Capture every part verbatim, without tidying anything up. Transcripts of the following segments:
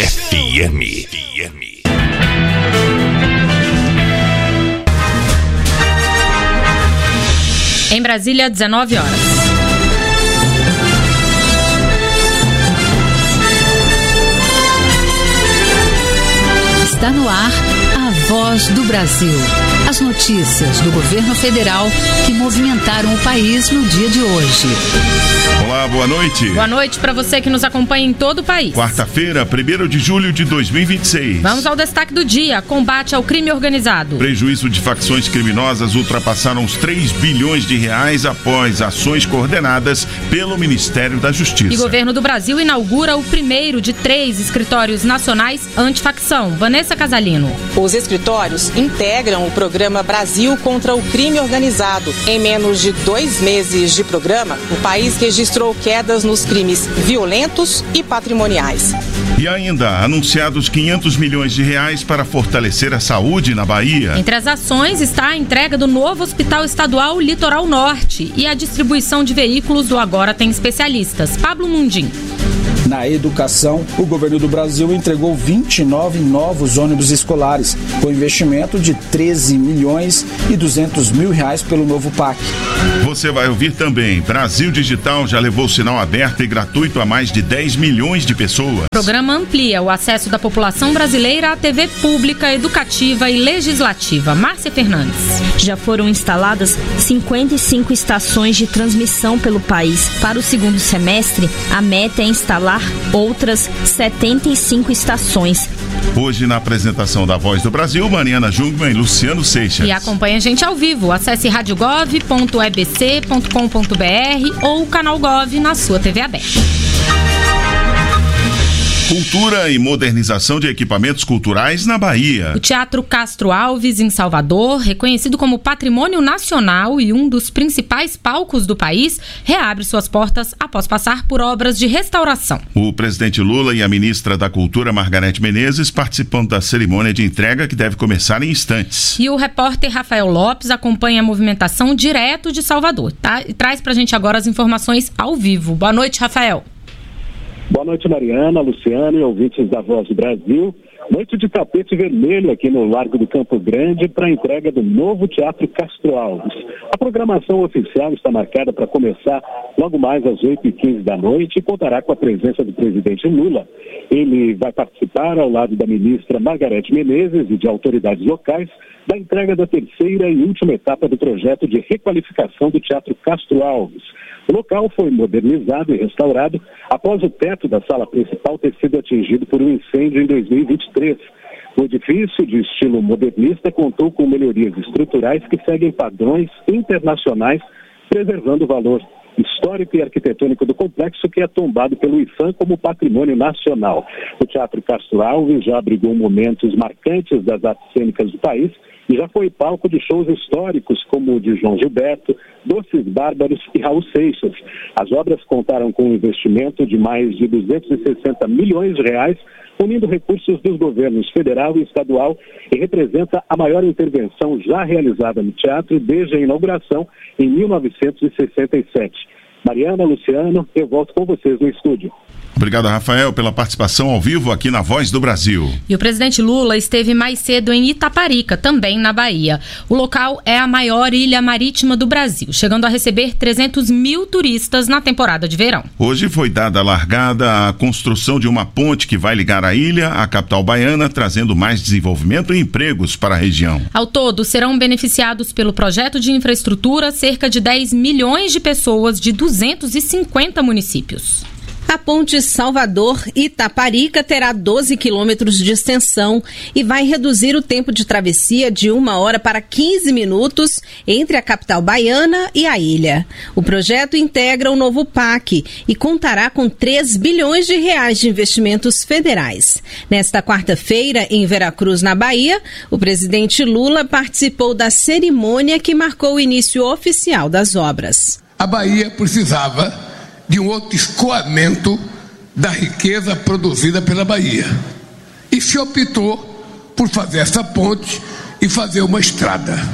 F M. Em Brasília, dezenove horas. Está no ar a Voz do Brasil. As notícias do governo federal que movimentaram o país no dia de hoje. Olá, boa noite. Boa noite para você que nos acompanha em todo o país. Quarta-feira, primeiro de julho de dois mil e vinte e seis. Vamos ao destaque do dia: combate ao crime organizado. Prejuízo de facções criminosas ultrapassaram os três bilhões de reais após ações coordenadas pelo Ministério da Justiça. E o governo do Brasil inaugura o primeiro de três escritórios nacionais antifacção. Vanessa Casalino. Os escritórios integram o programa Brasil contra o Crime Organizado. Em menos de dois meses de programa, o país registrou quedas nos crimes violentos e patrimoniais. E ainda, anunciados quinhentos milhões de reais para fortalecer a saúde na Bahia. Entre as ações está a entrega do novo Hospital Estadual Litoral Norte e a distribuição de veículos do Agora Tem Especialistas. Pablo Mundim. Na educação, o governo do Brasil entregou vinte e nove novos ônibus escolares, com investimento de treze milhões e duzentos mil reais pelo novo P A C. Você vai ouvir também: Brasil Digital já levou sinal aberto e gratuito a mais de dez milhões de pessoas. O programa amplia o acesso da população brasileira à T V pública, educativa e legislativa. Márcia Fernandes. Já foram instaladas cinquenta e cinco estações de transmissão pelo país. Para o segundo semestre, a meta é instalar outras setenta e cinco estações. Hoje, na apresentação da Voz do Brasil, Mariana Jungmann e Luciano Seixas. E acompanha a gente ao vivo. Acesse radiogov ponto e b c ponto com ponto b r ou o canal Gov na sua T V aberta. Cultura e modernização de equipamentos culturais na Bahia. O Teatro Castro Alves, em Salvador, reconhecido como Patrimônio Nacional e um dos principais palcos do país, reabre suas portas após passar por obras de restauração. O presidente Lula e a ministra da Cultura, Margarete Menezes, participam da cerimônia de entrega que deve começar em instantes. E o repórter Rafael Lopes acompanha a movimentação direto de Salvador, tá? E traz pra gente agora as informações ao vivo. Boa noite, Rafael. Boa noite, Mariana, Luciano e ouvintes da Voz do Brasil. Noite de tapete vermelho aqui no Largo do Campo Grande para a entrega do novo Teatro Castro Alves. A programação oficial está marcada para começar logo mais às oito e quinze da noite e contará com a presença do presidente Lula. Ele vai participar ao lado da ministra Margarete Menezes e de autoridades locais da entrega da terceira e última etapa do projeto de requalificação do Teatro Castro Alves. O local foi modernizado e restaurado após o teto da sala principal ter sido atingido por um incêndio em dois mil e vinte e três. O edifício, de estilo modernista, contou com melhorias estruturais que seguem padrões internacionais, preservando o valor histórico e arquitetônico do complexo, que é tombado pelo I F A M como patrimônio nacional. O Teatro Castro Alves já abrigou momentos marcantes das artes cênicas do país e já foi palco de shows históricos como o de João Gilberto, Doces Bárbaros e Raul Seixas. As obras contaram com um investimento de mais de duzentos e sessenta milhões de reais, unindo recursos dos governos federal e estadual, e representa a maior intervenção já realizada no teatro desde a inauguração em mil novecentos e sessenta e sete. Mariana, Luciano, eu volto com vocês no estúdio. Obrigado, Rafael, pela participação ao vivo aqui na Voz do Brasil. E o presidente Lula esteve mais cedo em Itaparica, também na Bahia. O local é a maior ilha marítima do Brasil, chegando a receber trezentos mil turistas na temporada de verão. Hoje foi dada a largada à construção de uma ponte que vai ligar a ilha à capital baiana, trazendo mais desenvolvimento e empregos para a região. Ao todo, serão beneficiados pelo projeto de infraestrutura cerca de dez milhões de pessoas de duzentos e cinquenta municípios. A ponte Salvador-Itaparica terá doze quilômetros de extensão e vai reduzir o tempo de travessia de uma hora para quinze minutos entre a capital baiana e a ilha. O projeto integra o novo P A C e contará com três bilhões de reais de investimentos federais. Nesta quarta-feira, em Veracruz, na Bahia, o presidente Lula participou da cerimônia que marcou o início oficial das obras. A Bahia precisava de um outro escoamento da riqueza produzida pela Bahia. E se optou por fazer essa ponte e fazer uma estrada.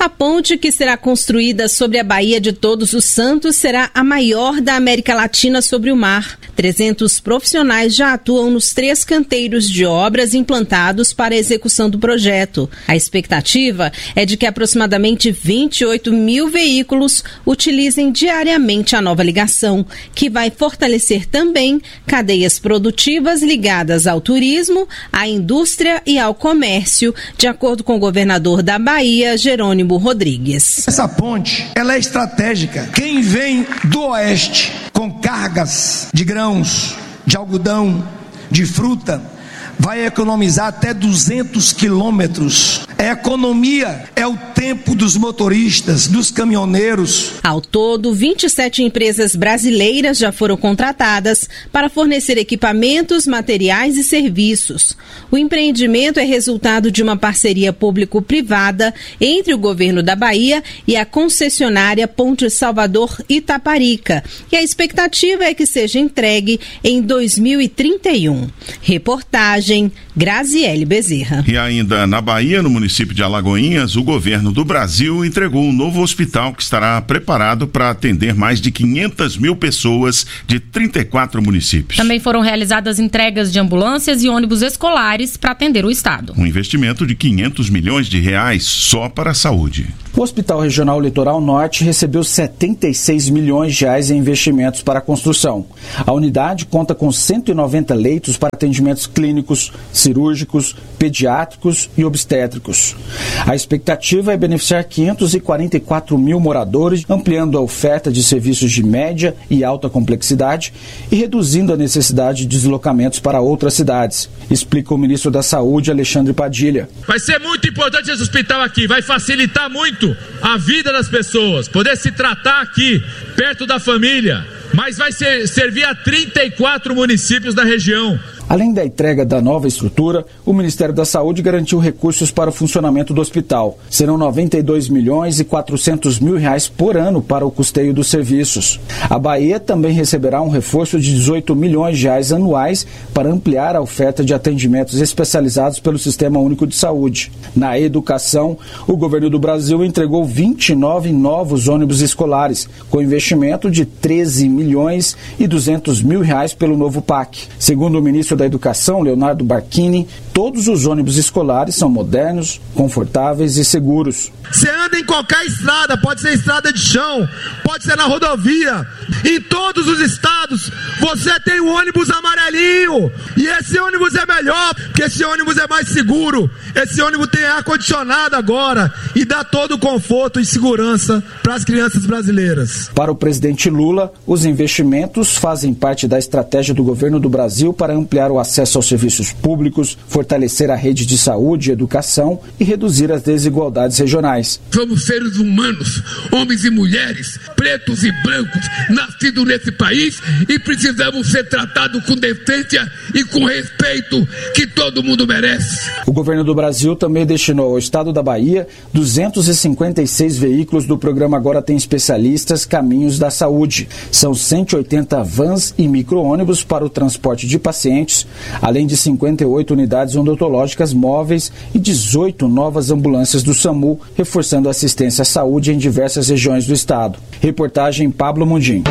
A ponte que será construída sobre a Baía de Todos os Santos será a maior da América Latina sobre o mar. trezentos profissionais já atuam nos três canteiros de obras implantados para a execução do projeto. A expectativa é de que aproximadamente vinte e oito mil veículos utilizem diariamente a nova ligação, que vai fortalecer também cadeias produtivas ligadas ao turismo, à indústria e ao comércio, de acordo com o governador da Bahia, Jerônimo Rodrigues. Essa ponte, ela é estratégica. Quem vem do oeste com cargas de grãos, de algodão, de fruta, vai economizar até duzentos quilômetros. É economia, é o tempo dos motoristas, dos caminhoneiros. Ao todo, vinte e sete empresas brasileiras já foram contratadas para fornecer equipamentos, materiais e serviços. O empreendimento é resultado de uma parceria público-privada entre o governo da Bahia e a concessionária Ponte Salvador Itaparica. E a expectativa é que seja entregue em dois mil e trinta e um. Reportagem Graziele Bezerra. E ainda na Bahia, no município de Alagoinhas, o governo do Brasil entregou um novo hospital que estará preparado para atender mais de quinhentas mil pessoas de trinta e quatro municípios. Também foram realizadas entregas de ambulâncias e ônibus escolares para atender o estado. Um investimento de quinhentos milhões de reais só para a saúde. O Hospital Regional Litoral Norte recebeu setenta e seis milhões de reais em investimentos para a construção. A unidade conta com cento e noventa leitos para atendimentos clínicos, cirúrgicos, pediátricos e obstétricos. A expectativa é beneficiar quinhentos e quarenta e quatro mil moradores, ampliando a oferta de serviços de média e alta complexidade e reduzindo a necessidade de deslocamentos para outras cidades, explica o ministro da Saúde, Alexandre Padilha. Vai ser muito importante esse hospital aqui, vai facilitar muito a vida das pessoas, poder se tratar aqui, perto da família, mas vai ser, servir a trinta e quatro municípios da região. Além da entrega da nova estrutura, o Ministério da Saúde garantiu recursos para o funcionamento do hospital. Serão noventa e dois milhões e quatrocentos mil reais por ano para o custeio dos serviços. A Bahia também receberá um reforço de dezoito milhões de reais anuais para ampliar a oferta de atendimentos especializados pelo Sistema Único de Saúde. Na educação, o governo do Brasil entregou vinte e nove novos ônibus escolares, com investimento de treze milhões e duzentos mil reais pelo novo P A C. Segundo o ministro da Educação, Leonardo Barquini, todos os ônibus escolares são modernos, confortáveis e seguros. Você anda em qualquer estrada, pode ser estrada de chão, pode ser na rodovia. Em todos os estados, você tem um ônibus amarelinho. E esse ônibus é melhor, porque esse ônibus é mais seguro. Esse ônibus tem ar-condicionado agora e dá todo o conforto e segurança para as crianças brasileiras. Para o presidente Lula, os investimentos fazem parte da estratégia do governo do Brasil para ampliar o acesso aos serviços públicos, fortalecer a rede de saúde e educação e reduzir as desigualdades regionais. Somos seres humanos, homens e mulheres, pretos e brancos, nascidos nesse país e precisamos ser tratados com decência e com respeito que todo mundo merece. O governo do Brasil também destinou ao estado da Bahia duzentos e cinquenta e seis veículos do programa Agora Tem Especialistas Caminhos da Saúde. São cento e oitenta vans e micro-ônibus para o transporte de pacientes, além de cinquenta e oito unidades odontológicas móveis e dezoito novas ambulâncias do SAMU, reforçando a assistência à saúde em diversas regiões do estado. Reportagem Pablo Mundim.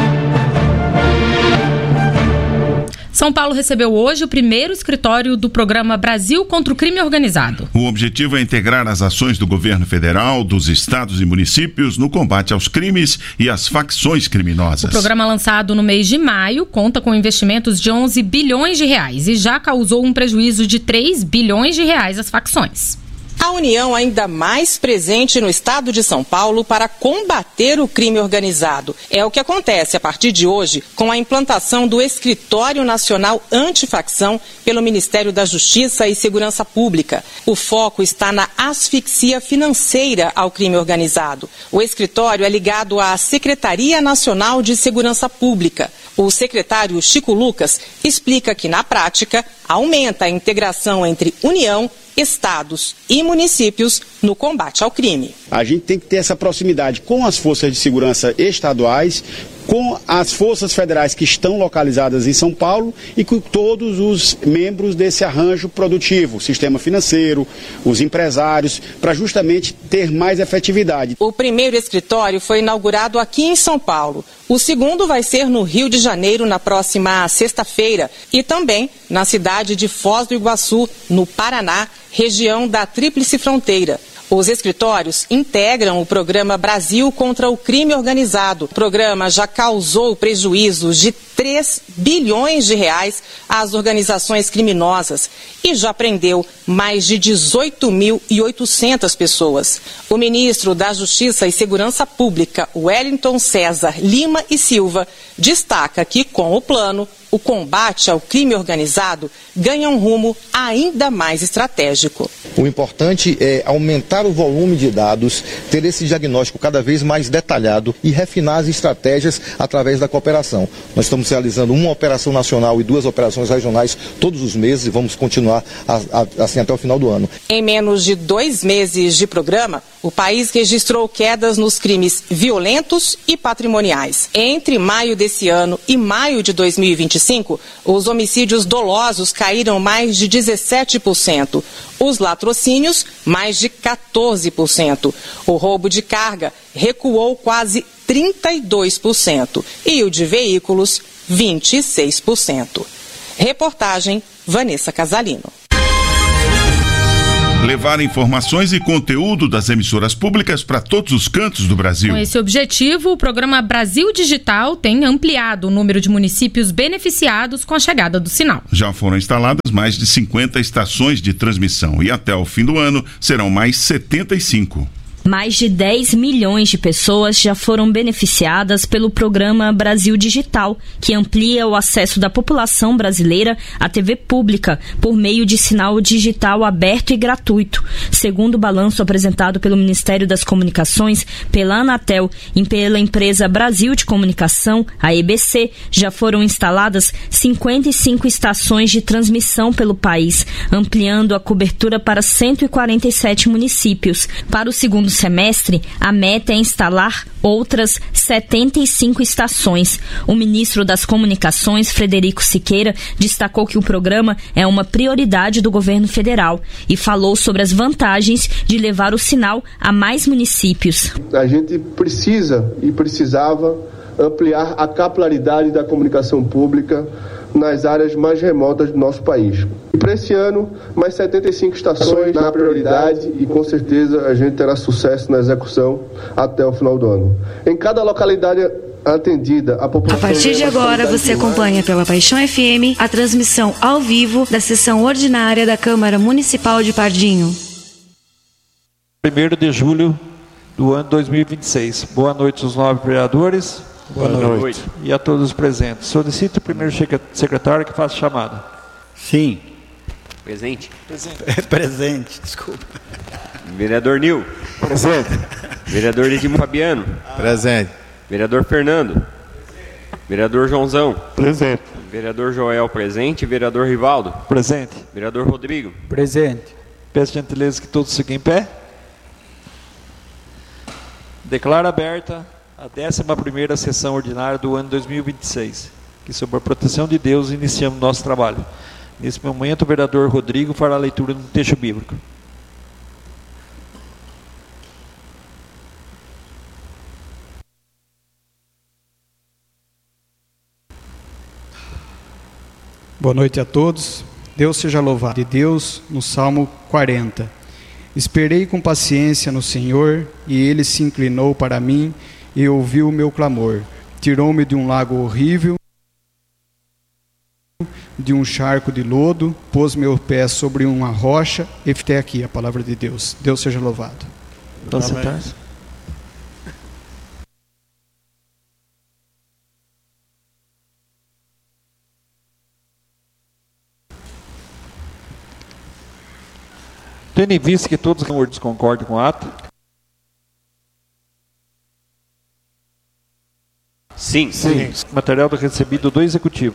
São Paulo recebeu hoje o primeiro escritório do programa Brasil contra o Crime Organizado. O objetivo é integrar as ações do governo federal, dos estados e municípios no combate aos crimes e às facções criminosas. O programa, lançado no mês de maio, conta com investimentos de onze bilhões de reais e já causou um prejuízo de três bilhões de reais às facções. A União ainda mais presente no estado de São Paulo para combater o crime organizado. É o que acontece a partir de hoje com a implantação do Escritório Nacional Antifacção pelo Ministério da Justiça e Segurança Pública. O foco está na asfixia financeira ao crime organizado. O escritório é ligado à Secretaria Nacional de Segurança Pública. O secretário Chico Lucas explica que, na prática, aumenta a integração entre União, estados e municípios no combate ao crime. A gente tem que ter essa proximidade com as forças de segurança estaduais, com as forças federais que estão localizadas em São Paulo e com todos os membros desse arranjo produtivo, o sistema financeiro, os empresários, para justamente ter mais efetividade. O primeiro escritório foi inaugurado aqui em São Paulo. O segundo vai ser no Rio de Janeiro na próxima sexta-feira e também na cidade de Foz do Iguaçu, no Paraná, região da Tríplice Fronteira. Os escritórios integram o programa Brasil contra o Crime Organizado. O programa já causou prejuízos de três bilhões de reais às organizações criminosas e já prendeu mais de dezoito mil e oitocentas pessoas. O ministro da Justiça e Segurança Pública, Wellington César Lima e Silva, destaca que, com o plano, o combate ao crime organizado ganha um rumo ainda mais estratégico. O importante é aumentar o volume de dados, ter esse diagnóstico cada vez mais detalhado e refinar as estratégias através da cooperação. Nós estamos realizando uma operação nacional e duas operações regionais todos os meses e vamos continuar assim até o final do ano. Em menos de dois meses de programa, o país registrou quedas nos crimes violentos e patrimoniais. Entre maio desse ano e maio de dois mil e vinte e cinco, os homicídios dolosos caíram mais de dezessete por cento. Os latrocínios, mais de quatorze por cento. O roubo de carga recuou quase trinta e dois por cento. E o de veículos, vinte e seis por cento. Reportagem Vanessa Casalino. Levar informações e conteúdo das emissoras públicas para todos os cantos do Brasil. Com esse objetivo, o programa Brasil Digital tem ampliado o número de municípios beneficiados com a chegada do sinal. Já foram instaladas mais de cinquenta estações de transmissão e até o fim do ano serão mais setenta e cinco. Mais de dez milhões de pessoas já foram beneficiadas pelo programa Brasil Digital, que amplia o acesso da população brasileira à T V pública por meio de sinal digital aberto e gratuito. Segundo o balanço apresentado pelo Ministério das Comunicações, pela Anatel e pela empresa Brasil de Comunicação, a E B C, já foram instaladas cinquenta e cinco estações de transmissão pelo país, ampliando a cobertura para cento e quarenta e sete municípios. Para o segundo semestre, a meta é instalar outras setenta e cinco estações. O ministro das Comunicações, Frederico Siqueira, destacou que o programa é uma prioridade do governo federal e falou sobre as vantagens de levar o sinal a mais municípios. A gente precisa e precisava ampliar a capilaridade da comunicação pública nas áreas mais remotas do nosso país. E para esse ano, mais setenta e cinco estações na prioridade e com certeza a gente terá sucesso na execução até o final do ano. Em cada localidade atendida, a população... A partir de agora, você acompanha pela Paixão F M a transmissão ao vivo da sessão ordinária da Câmara Municipal de Pardinho. primeiro de julho do ano dois mil e vinte e seis. Boa noite aos nove vereadores. Boa, Boa noite. noite. E a todos os presentes. Solicito o primeiro secretário que faça a chamada. Sim. Presente. Presente. Presente, desculpa. Vereador Nil. Presente. Vereador Edimo Fabiano. Presente. Vereador Fernando. Presente. Vereador Joãozão. Presente. Vereador Joel, presente. Vereador Rivaldo. Presente. Vereador Rodrigo. Presente. Peço gentileza que todos fiquem em pé. Declaro aberta a décima primeira sessão ordinária do ano dois mil e vinte e seis, que sob a proteção de Deus iniciamos nosso trabalho. Nesse momento, o vereador Rodrigo fará a leitura do texto bíblico. Boa noite a todos. Deus seja louvado. De Deus, no Salmo quarenta. Esperei com paciência no Senhor, e Ele se inclinou para mim e ouviu o meu clamor. Tirou-me de um lago horrível, de um charco de lodo, pôs meu pé sobre uma rocha, e até aqui a palavra de Deus. Deus seja louvado. Vamos sentar-se. Tendo em vista que todos os concordam com o ato? Sim. Sim. Material do recebido do Executivo.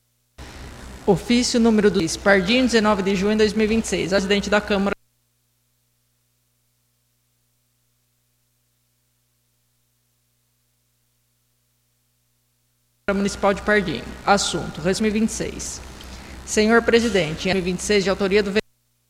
Ofício número dois, Pardinho, dezenove de junho de dois mil e vinte e seis. Presidente da Câmara. Municipal de Pardinho. Assunto: dois mil e vinte e seis. Senhor Presidente, em dois mil e vinte e seis, de autoria do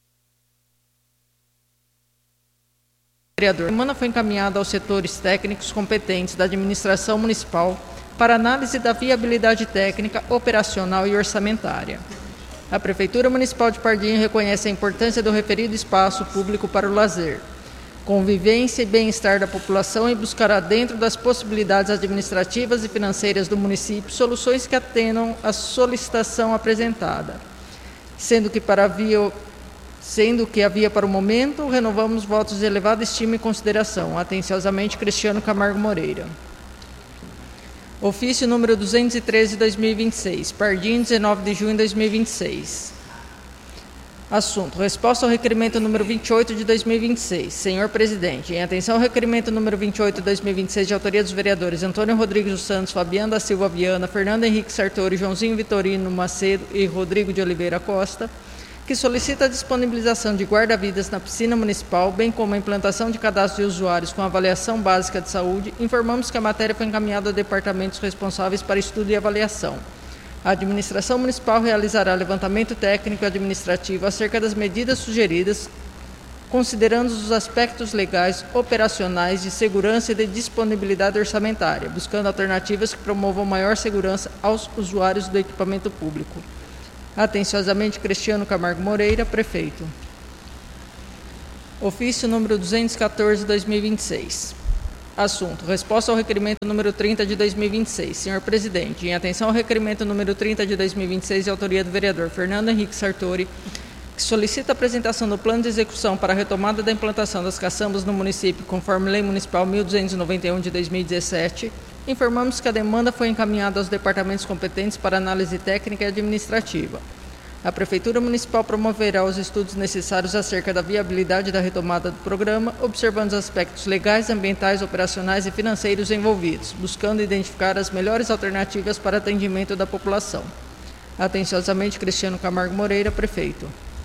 vereador, a semana foi encaminhada aos setores técnicos competentes da administração municipal para análise da viabilidade técnica, operacional e orçamentária. A Prefeitura Municipal de Pardinho reconhece a importância do referido espaço público para o lazer, convivência e bem-estar da população e buscará, dentro das possibilidades administrativas e financeiras do município, soluções que atendam à solicitação apresentada, sendo que, para via, sendo que havia para o momento, renovamos votos de elevada estima e consideração. Atenciosamente, Cristiano Camargo Moreira. Ofício número duzentos e treze de dois mil e vinte e seis, Pardinho, dezenove de junho de dois mil e vinte e seis. Assunto: resposta ao requerimento número vinte e oito de dois mil e vinte e seis. Senhor Presidente, em atenção ao requerimento número vinte e oito de dois mil e vinte e seis, de autoria dos vereadores Antônio Rodrigues dos Santos, Fabiano da Silva Viana, Fernando Henrique Sartori, Joãozinho Vitorino Macedo e Rodrigo de Oliveira Costa, que solicita a disponibilização de guarda-vidas na piscina municipal, bem como a implantação de cadastro de usuários com avaliação básica de saúde, informamos que a matéria foi encaminhada a departamentos responsáveis para estudo e avaliação. A administração municipal realizará levantamento técnico e administrativo acerca das medidas sugeridas, considerando os aspectos legais, operacionais, de segurança e de disponibilidade orçamentária, buscando alternativas que promovam maior segurança aos usuários do equipamento público. Atenciosamente, Cristiano Camargo Moreira, Prefeito. Ofício número duzentos e quatorze de dois mil e vinte e seis. Assunto: resposta ao requerimento número trinta de dois mil e vinte e seis. Senhor Presidente, em atenção ao requerimento número trinta de dois mil e vinte e seis, de autoria do vereador Fernando Henrique Sartori, que solicita a apresentação do plano de execução para a retomada da implantação das caçambas no município, conforme Lei Municipal mil duzentos e noventa e um de dois mil e dezessete, informamos que a demanda foi encaminhada aos departamentos competentes para análise técnica e administrativa. A Prefeitura Municipal promoverá os estudos necessários acerca da viabilidade da retomada do programa, observando os aspectos legais, ambientais, operacionais e financeiros envolvidos, buscando identificar as melhores alternativas para atendimento da população. Atenciosamente, Cristiano Camargo Moreira, Prefeito.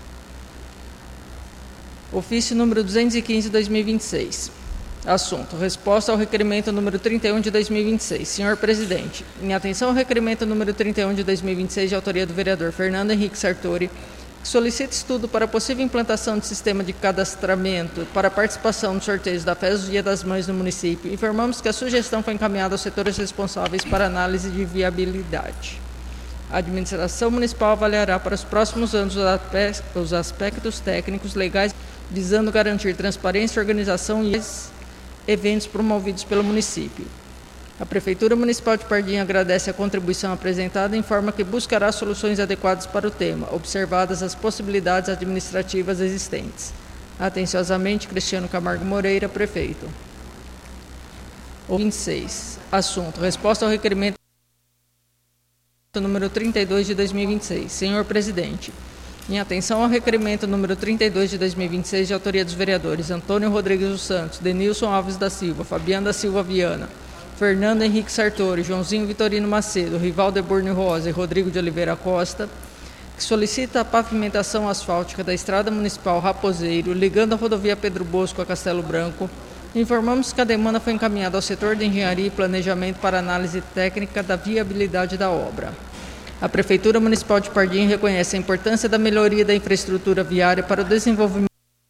Ofício número duzentos e quinze de dois mil e vinte e seis. Assunto: resposta ao requerimento número trinta e um de dois mil e vinte e seis. Senhor Presidente, em atenção ao requerimento número trinta e um de dois mil e vinte e seis, de autoria do vereador Fernando Henrique Sartori, que solicita estudo para possível implantação de sistema de cadastramento para participação nos sorteios da Festa do Dia das Mães no município, informamos que a sugestão foi encaminhada aos setores responsáveis para análise de viabilidade. A administração municipal avaliará para os próximos anos os aspectos técnicos legais, visando garantir transparência, organização e eventos promovidos pelo município. A Prefeitura Municipal de Pardinho agradece a contribuição apresentada e informa que buscará soluções adequadas para o tema, observadas as possibilidades administrativas existentes. Atenciosamente, Cristiano Camargo Moreira, Prefeito. vinte e seis. Assunto: resposta ao requerimento número trinta e dois de dois mil e vinte e seis. Senhor Presidente, em atenção ao requerimento número trinta e dois de dois mil e vinte e seis, de autoria dos vereadores Antônio Rodrigues dos Santos, Denilson Alves da Silva, Fabiano da Silva Viana, Fernando Henrique Sartori, Joãozinho Vitorino Macedo, Rivaldo Eborne Rosa e Rodrigo de Oliveira Costa, que solicita a pavimentação asfáltica da Estrada Municipal Raposeiro, ligando a rodovia Pedro Bosco a Castelo Branco, informamos que a demanda foi encaminhada ao setor de engenharia e planejamento para análise técnica da viabilidade da obra. A Prefeitura Municipal de Pardinho reconhece a importância da melhoria da infraestrutura viária para o desenvolvimento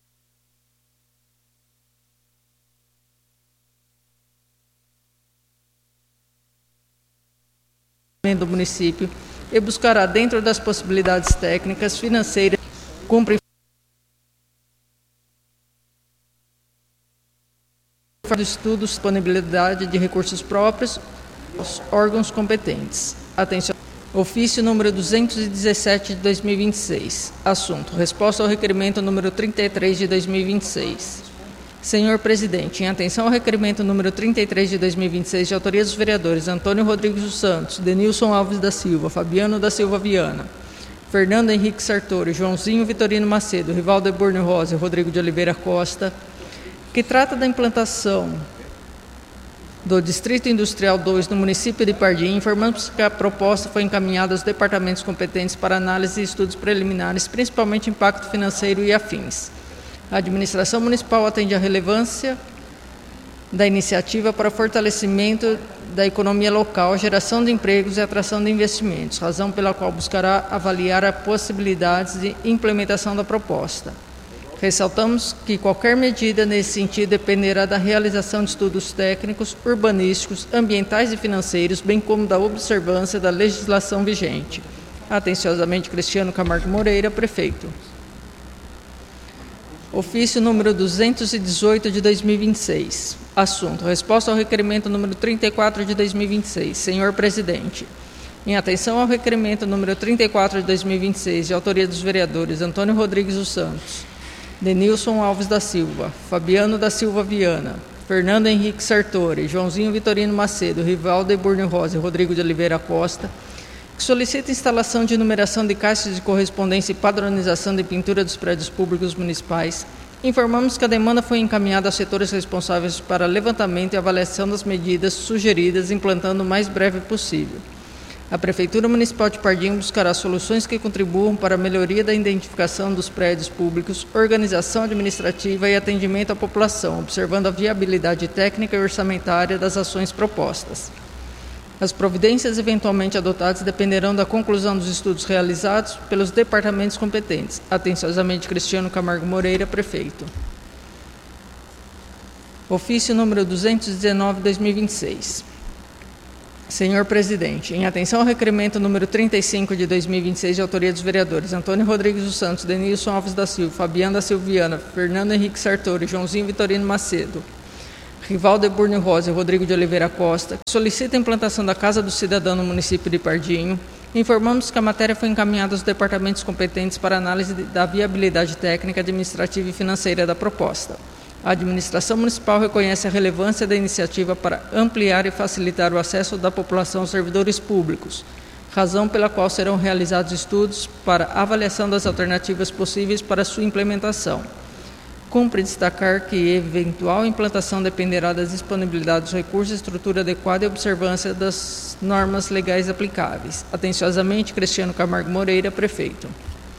do município e buscará, dentro das possibilidades técnicas, financeiras, cumprir do estudo, disponibilidade de recursos próprios aos órgãos competentes. Atenção. Ofício número duzentos e dezessete de dois mil e vinte e seis. Assunto: resposta ao requerimento número trinta e três de dois mil e vinte e seis. Senhor Presidente, em atenção ao requerimento número trinta e três de dois mil e vinte e seis, de autoria dos vereadores Antônio Rodrigues dos Santos, Denilson Alves da Silva, Fabiano da Silva Viana, Fernando Henrique Sartori, Joãozinho Vitorino Macedo, Rivaldo Eborne Rosa e Rodrigo de Oliveira Costa, que trata da implantação do Distrito Industrial dois no município de Pardinho, informamos que a proposta foi encaminhada aos departamentos competentes para análise e estudos preliminares, principalmente impacto financeiro e afins. A administração municipal atende à relevância da iniciativa para fortalecimento da economia local, geração de empregos e atração de investimentos, razão pela qual buscará avaliar as possibilidades de implementação da proposta. Ressaltamos que qualquer medida nesse sentido dependerá da realização de estudos técnicos, urbanísticos, ambientais e financeiros, bem como da observância da legislação vigente. Atenciosamente, Cristiano Camargo Moreira, prefeito. Ofício número duzentos e dezoito de dois mil e vinte e seis. Assunto: resposta ao requerimento número trinta e quatro de dois mil e vinte e seis. Senhor presidente, em atenção ao requerimento número trinta e quatro de dois mil e vinte e seis, de autoria dos vereadores Antônio Rodrigues dos Santos, Denilson Alves da Silva, Fabiano da Silva Viana, Fernando Henrique Sartori, Joãozinho Vitorino Macedo, Rivaldo Eburne Rosa e Rodrigo de Oliveira Costa, que solicita instalação de numeração de caixas de correspondência e padronização de pintura dos prédios públicos municipais, informamos que a demanda foi encaminhada aos setores responsáveis para levantamento e avaliação das medidas sugeridas, implantando o mais breve possível. A Prefeitura Municipal de Pardinho buscará soluções que contribuam para a melhoria da identificação dos prédios públicos, organização administrativa e atendimento à população, observando a viabilidade técnica e orçamentária das ações propostas. As providências eventualmente adotadas dependerão da conclusão dos estudos realizados pelos departamentos competentes. Atenciosamente, Cristiano Camargo Moreira, prefeito. Ofício número duzentos e dezenove de dois mil e vinte e seis. Senhor presidente, em atenção ao requerimento número trinta e cinco de dois mil e vinte e seis, de autoria dos vereadores Antônio Rodrigues dos Santos, Denilson Alves da Silva, Fabiano da Silviana, Fernando Henrique Sartori, Joãozinho Vitorino Macedo, Rivaldo Eburne Rosa e Rodrigo de Oliveira Costa, que solicita a implantação da Casa do Cidadão no município de Pardinho, informamos que a matéria foi encaminhada aos departamentos competentes para análise da viabilidade técnica, administrativa e financeira da proposta. A administração municipal reconhece a relevância da iniciativa para ampliar e facilitar o acesso da população aos servidores públicos, razão pela qual serão realizados estudos para avaliação das alternativas possíveis para sua implementação. Cumpre destacar que eventual implantação dependerá da disponibilidade dos recursos, estrutura adequada e observância das normas legais aplicáveis. Atenciosamente, Cristiano Camargo Moreira, prefeito.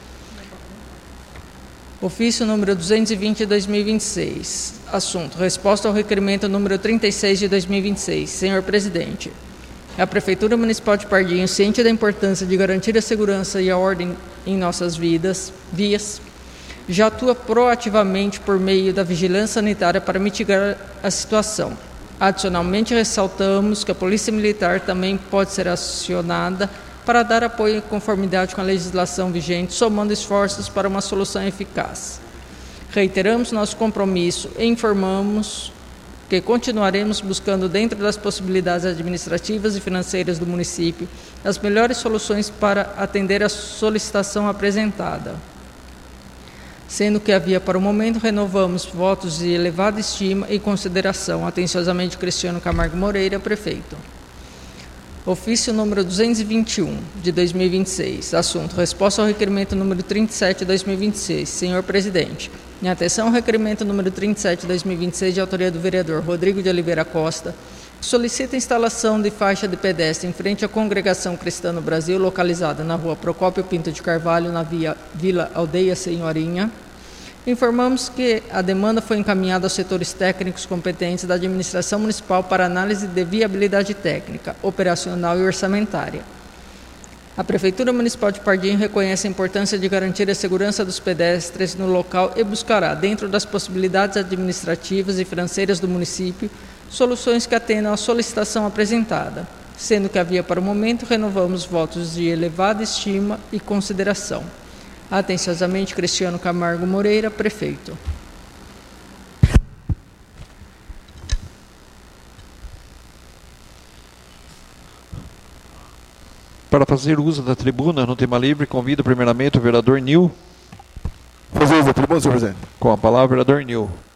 Ofício número duzentos e vinte de dois mil e vinte e seis. Assunto: resposta ao requerimento número trinta e seis de dois mil e vinte e seis. Senhor presidente, a Prefeitura Municipal de Pardinho, ciente da importância de garantir a segurança e a ordem em nossas vidas, vias, já atua proativamente por meio da vigilância sanitária para mitigar a situação. Adicionalmente, ressaltamos que a Polícia Militar também pode ser acionada para dar apoio em conformidade com a legislação vigente, somando esforços para uma solução eficaz. Reiteramos nosso compromisso e informamos que continuaremos buscando, dentro das possibilidades administrativas e financeiras do município, as melhores soluções para atender a solicitação apresentada. Sendo que havia, para o momento, renovamos votos de elevada estima e consideração. Atenciosamente, Cristiano Camargo Moreira, prefeito. Ofício número duzentos e vinte e um, de dois mil e vinte e seis. Assunto: resposta ao requerimento número trinta e sete de dois mil e vinte e seis. Senhor presidente, em atenção ao requerimento número trinta e sete de dois mil e vinte e seis, de autoria do vereador Rodrigo de Oliveira Costa, solicita a instalação de faixa de pedestre em frente à Congregação Cristã no Brasil, localizada na rua Procópio Pinto de Carvalho, na via Vila Aldeia Senhorinha. Informamos que a demanda foi encaminhada aos setores técnicos competentes da administração municipal para análise de viabilidade técnica, operacional e orçamentária. A Prefeitura Municipal de Pardinho reconhece a importância de garantir a segurança dos pedestres no local e buscará, dentro das possibilidades administrativas e financeiras do município, soluções que atendam à solicitação apresentada, sendo que havia, para o momento, renovamos votos de elevada estima e consideração. Atenciosamente, Cristiano Camargo Moreira, prefeito. Para fazer uso da tribuna, no tema livre, convido primeiramente o vereador Nil. Fazer uso da tribuna, senhor presidente. Com a palavra, vereador Nil.